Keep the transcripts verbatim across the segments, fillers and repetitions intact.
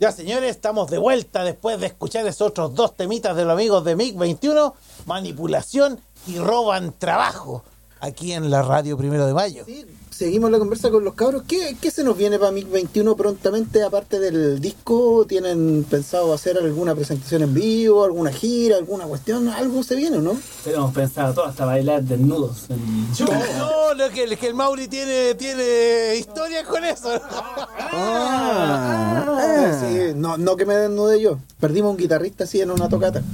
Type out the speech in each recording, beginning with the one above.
Ya, señores, estamos de vuelta después de escuchar esos otros dos temitas de los amigos de M I G veintiuno, Manipulación y Roban Trabajo, aquí en la radio Primero de Mayo. Sí, seguimos la conversa con los cabros. ¿Qué, qué se nos viene para M I G veintiuno prontamente, aparte del disco? ¿Tienen pensado hacer alguna presentación en vivo, alguna gira, alguna cuestión? ¿Algo se viene o no? Tenemos pensado todo, hasta bailar desnudos. En... No, no, que, que el Mauri tiene, tiene historia con eso. Ah, ah, sí, no, no que me desnude yo. Perdimos un guitarrista así en una tocata.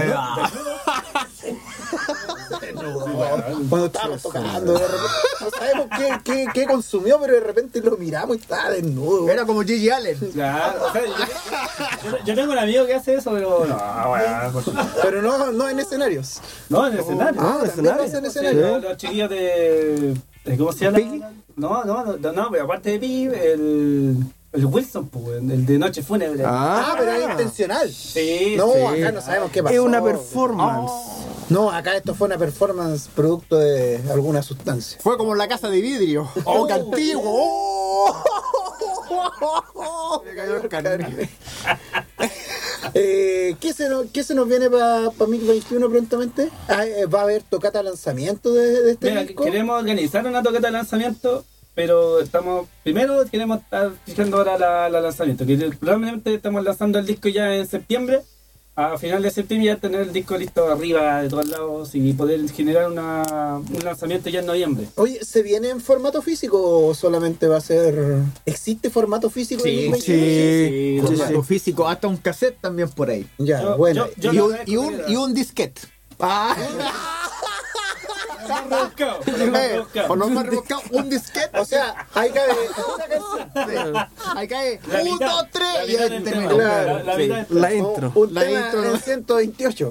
Cuando estábamos tocando, de repente, no sabemos qué, qué, qué consumió, pero de repente lo miramos y estaba desnudo. Era como Gigi Allen. Claro, o sea, yo, yo, yo tengo un amigo que hace eso, pero no, bueno, pero no, no en escenarios. No, en el escenario. Ah, en escenarios. En escenario. Los, los chiquillos de, de ¿cómo se llama? No, no, no, no, no, pero aparte de Pi, el el Wilson, pues, el de Noche Fúnebre. Ah, ah, pero es intencional. Sí, no, sí. acá no sabemos qué pasó. Es una performance. Oh. No, acá esto fue una performance producto de alguna sustancia. Fue como La Casa de Vidrio. ¡Oh, qué antiguo! ¡Oh! Me cayó el carne. eh, ¿qué, se nos, ¿Qué se nos viene para pa M I G veintiuno prontamente? Ah, ¿va a haber tocata lanzamiento de, de este Mira, disco? queremos organizar una tocata de lanzamiento, pero estamos, primero queremos estar fijando ahora la, la lanzamiento, que probablemente estamos lanzando el disco ya en septiembre. A final de septiembre ya tener el disco listo arriba de todos lados y poder generar una, un lanzamiento ya en noviembre. Oye, ¿se viene en formato físico o solamente va a ser... ¿Existe formato físico? Sí, en sí, sí, sí, formato sí. físico, hasta un cassette también por ahí. Ya, Yo- bueno. yo- y, yo un, no y, un, y un disquete. Ah, Rebuscado, eh, por no más rebuscado, un disquete. O sea, ahí cabe una canción. Ahí cae La un, mitad, dos, tres la y mitad ahí del terminó. tema. Claro, La- la sí. mitad del La tema. intro. Un La tema intro. en ciento veintiocho.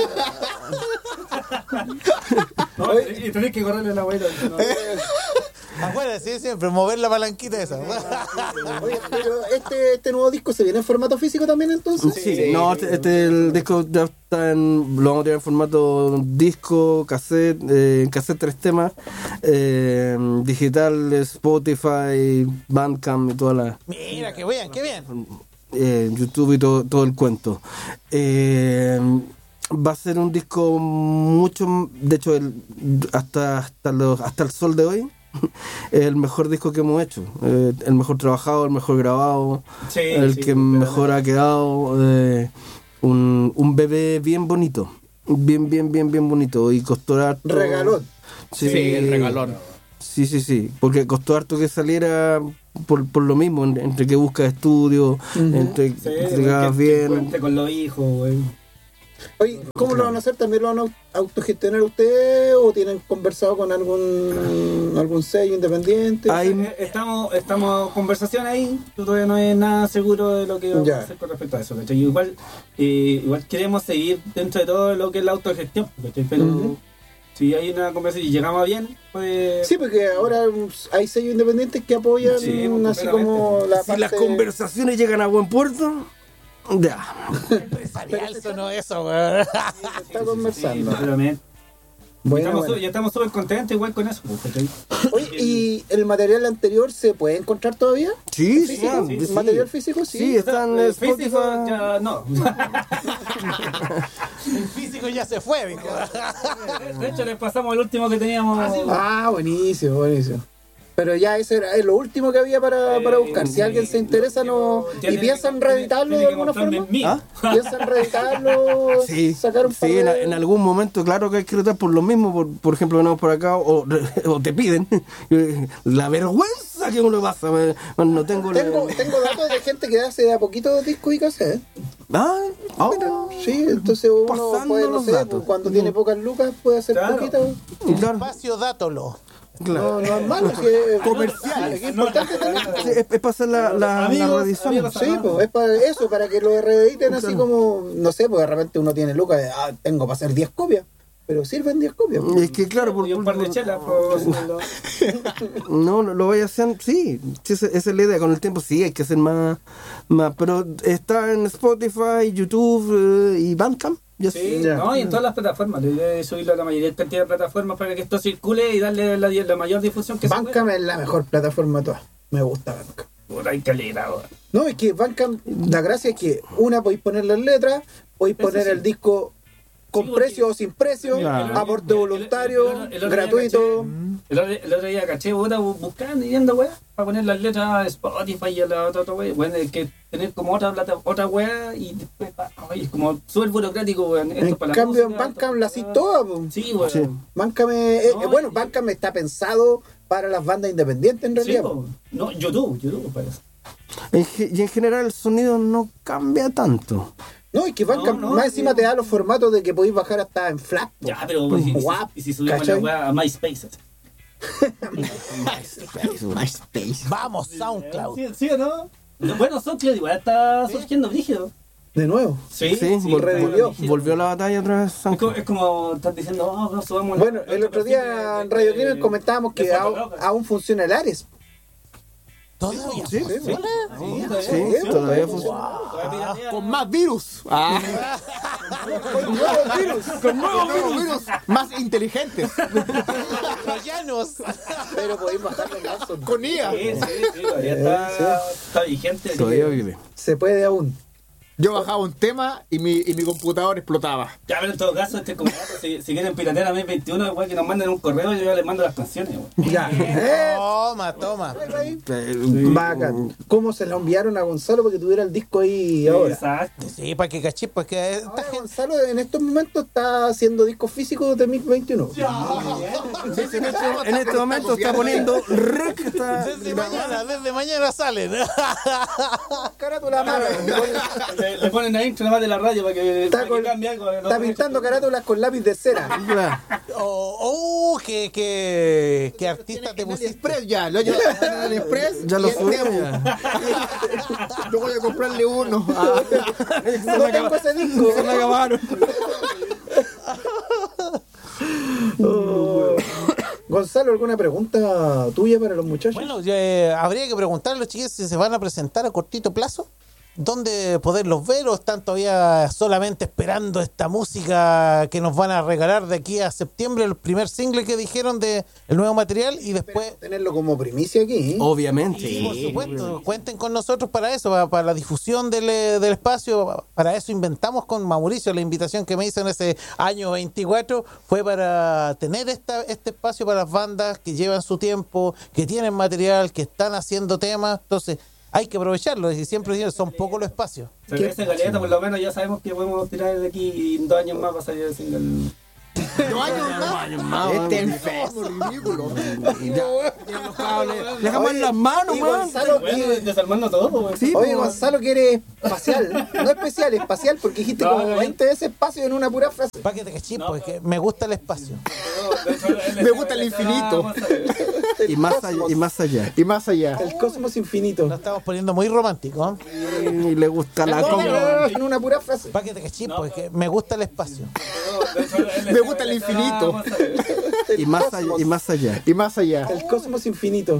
No, y tenés que correrle la vuelta. No. Acuérdense, siempre mover la palanquita esa. Oye, pero este, este nuevo disco se viene en formato físico también entonces. Sí, no, este, este el disco ya está en, lo vamos a tener en formato disco, cassette, eh, cassette tres temas, eh, digital, Spotify, Bandcamp y toda la Mira, qué bien, qué bien. eh, YouTube y todo, todo el cuento. Eh, va a ser un disco mucho, de hecho, el, hasta hasta, los, hasta el sol de hoy. Es el mejor disco que hemos hecho, eh, el mejor trabajado, el mejor grabado, Sí, el sí, que pero- mejor ha quedado, eh, un, un bebé bien bonito, bien, bien, bien, bien bonito, y costó harto. Regalón. Sí, Sí, el regalón. Sí, sí, sí, porque costó harto que saliera por, por lo mismo, en- entre que buscas estudio, entre Sí, que te grabas que- que bien. cuente con los hijos, güey. Oye, ¿cómo lo van a hacer? ¿También lo van a autogestionar ustedes o tienen conversado con algún algún sello independiente? Hay- Eh, Estamos, estamos en conversación ahí, todavía no es nada seguro de lo que vamos Ya. a hacer con respecto a eso, ¿cachai? Igual, eh, igual queremos seguir dentro de todo lo que es la autogestión, ¿cachai? Pero Ujú. si hay una conversación y llegamos bien, pues... Sí, porque ahora hay sellos independientes que apoyan Sí, así como la Si parte... las conversaciones llegan a buen puerto, ya. Empresarial sonó eso, weón. está conversando. Sí, claramente. Bueno, estamos, bueno. su- ya estamos súper contentos igual con eso, ¿cachai? Oye, ¿y el material anterior se puede encontrar todavía? Sí, sí, ¿Físico? sí, sí. ¿Material físico? Sí. Sí, está en El Spotify. físico ya no. El físico ya se fue, viejo. De hecho, les pasamos el último que teníamos. Ah, buenísimo, buenísimo. Pero ya ese era es lo último que había para, para buscar. Si alguien se interesa no y Tiene piensan que- reeditarlo tiene de que alguna comprarme forma. el mío. ¿Ah? ¿Piensan reeditarlo? Sí, sacar un par sí en, de- en algún momento, claro que hay que tratar por lo mismo, por, por ejemplo, venimos por acá o, o te piden la vergüenza que uno pasa. me- No tengo, la- Tengo, tengo datos de gente que hace de a poquito discos y cassettes. Ah, ah, Sí, entonces uno Pasando puede, no los sé, datos. cuando tiene pocas lucas puede hacer Claro. poquito. claro, Espacio dátolo. claro. No, no es malo, si es Comercial. Es importante tener. Sí, es, es pasar la, la, la Amigos, reedición. amigos, Sí, pues es para eso, para que lo reediten así como, no sé, porque de repente uno tiene lucas de, ah, tengo para hacer diez copias, pero sirven diez copias. Es que claro, por, Y un par de por- chelas. Por, no, lo, lo vaya a hacer, sí, sí, esa, esa es la idea, con el tiempo sí hay que hacer más, más pero está en Spotify, YouTube eh, y Bandcamp, ya sí, Ya. no, y en todas las plataformas. La idea es subirlo a la mayoría de cantidad de plataformas para que esto circule y darle la, la mayor difusión que se Bandcamp es la mejor plataforma de todas. Me gusta Bandcamp. Puta, hay calidad, weón. No, es que Bandcamp, la gracia es que una podéis poner las letras, podéis Eso poner sí. el disco con Sí, porque- precio o sin precio, Claro. aporte El- el- voluntario, el- el- el otro día gratuito. caché- El otro, el otro día caché, puta, bu- buscando y viendo, weá, para poner las letras a Spotify y a la otra, otra weá. Bueno, hay que tener como otra plata, otra weá y después, pa- ay, es como súper burocrático, weón. Esto En para la cambio, en música, Bandcamp esto la para- hacís toda. po. Sí, weón. Sí. Bandcamp es- eh, No, bueno, y- Bandcamp está pensado para las bandas independientes en Sí, realidad. po. No, YouTube, YouTube, parece. En ge- y en general el sonido no cambia tanto. No, es que Bandcamp No, no, más encima sí. te da los formatos de que podéis bajar hasta en FLAC. po. Ya, pero y si, Guap, y si subimos ¿cachai? la weá a MySpace. así. MySpace. Vamos, SoundCloud. ¿Sí, sí o no? Bueno, SoundCloud igual está surgiendo brígido. De nuevo. Sí, Sí, sí, vol- revivió. brígido. Volvió la batalla otra vez. Es como, es como estás diciendo, oh, no, subamos la- Bueno, el la otro perfil día de- en Radio de- Crimen comentábamos de que Foto aún, Loca. aún funciona el Ares. ¿Todavía Sí, funciona? Sí, Sí, todavía funciona. Todavía piratea. Con más virus. Ah. Con nuevos virus. Con nuevos virus más inteligentes. Troyanos. Pero podéis bajarlo en Amazon. Con I A. Sí, sí, sí, todavía está, está vigente. así Todavía que- vive. Se puede aún. Yo bajaba un tema y mi, y mi computador explotaba. Ya, pero en todo caso, este como si, si quieren piratear a mes veintiuno, igual que nos manden un correo, yo ya les mando las canciones, güey. Ya. Eh, Toma, toma. ahí. Eh, Bacán. ¿Cómo se lo enviaron a Gonzalo para que tuviera el disco ahí ahora? Exacto. Sí, para que cachis, pues que esta Ahora gente. Gonzalo en estos momentos está haciendo discos físicos de MiG veintiuno. En este, en este momento está poniendo rec, está- Desde mañana, desde mañana salen. Carátula a mano. Le, le ponen la intro nada más de la radio para que, Está, para con- que cambie algo. no está sé. pintando carátulas con lápiz de cera. Claro. Oh, oh, que, que, que artista te En pusiste. AliExpress ya, lo llevo en AliExpress. Ya lo y en subí. Temu. ya. Yo voy a comprarle uno. Ah. No tengo ese disco. Se me acabaron. Oh. Gonzalo, ¿alguna pregunta tuya para los muchachos? Bueno, eh, habría que preguntarle a los chiquillos si se van a presentar a cortito plazo. ¿Dónde poderlos ver o están todavía solamente esperando esta música que nos van a regalar de aquí a septiembre, el primer single que dijeron de el nuevo material y después... Tenerlo como primicia aquí. ¿eh? Obviamente. Sí, por supuesto, cuenten con nosotros para eso, para, para la difusión del, eh, del espacio. Para eso inventamos con Mauricio la invitación que me hizo en ese año veinticuatro, fue para tener esta, este espacio para las bandas que llevan su tiempo, que tienen material, que están haciendo temas. Entonces hay que aprovecharlo, y siempre digo, son pocos los espacios. Se crece Galeta, por lo menos ya sabemos que podemos tirar de aquí y en dos años más va a salir el single. Dos años más. Este enfermo, ridículo. Los cables. Dejamos en las manos, Y man. Gonzalo, Bueno, y- desarmando todo, güey. Sí, Oye, pues. Gonzalo quiere espacial. No especial, espacial, porque dijiste No, como no, veinte veces espacio en una pura frase. Para que te cachis, No, porque me gusta el espacio. Me gusta el infinito. Y más allá. Y más allá. Y más allá. El cosmos infinito. Nos estamos poniendo muy románticos. Y le gusta la No, conga. no, no, en una pura frase. Para que te cachis, porque me gusta el espacio. Me gusta el infinito. Y más allá. Y más allá. Y más allá. El cosmos infinito.